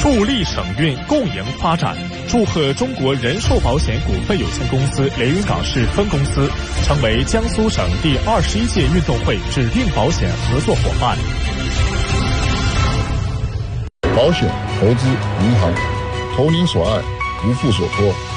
助力省运共赢发展，祝贺中国人寿保险股份有限公司连云港市分公司成为江苏省第21届运动会指定保险合作伙伴。 保险、投资、银行，投您所爱，不负所托。